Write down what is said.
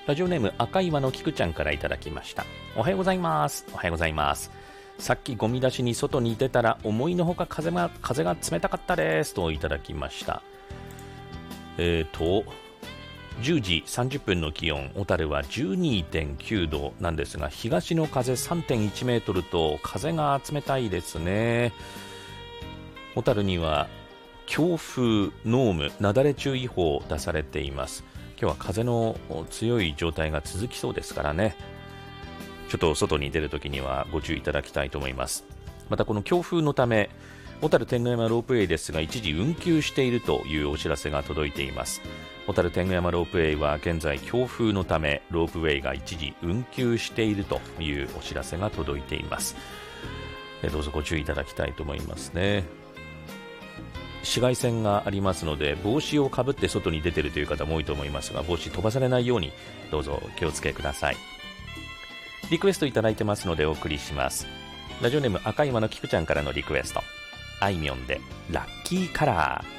ラジオネーム赤岩の菊ちゃんからいただきました。おはようございます。おはようございます。さっきゴミ出しに外に出たら思いのほか風が冷たかったですといただきました。10時30分の気温、小樽は 12.9 度なんですが、東の風 3.1 メートルと風が冷たいですね。小樽には強風、濃霧、雪崩注意報出されています。今日は風の強い状態が続きそうですからね、ちょっと外に出るときにはご注意いただきたいと思います。またこの強風のため小樽天狗山ロープウェイですが一時運休しているというお知らせが届いています。小樽天狗山ロープウェイは現在強風のためロープウェイが一時運休しているというお知らせが届いています。どうぞご注意いただきたいと思いますね。紫外線がありますので帽子をかぶって外に出ているという方も多いと思いますが、帽子飛ばされないようにどうぞ気をつけください。リクエストいただいてますのでお送りします。ラジオネーム赤岩の菊ちゃんからのリクエスト、あいみょんでラッキーカラー。